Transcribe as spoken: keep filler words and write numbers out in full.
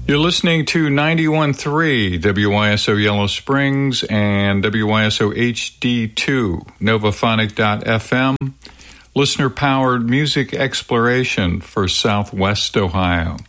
You're listening to ninety-one point three W Y S O Yellow Springs and W Y S O H D two, Novaphonic dot F M, listener-powered music exploration for Southwest Ohio.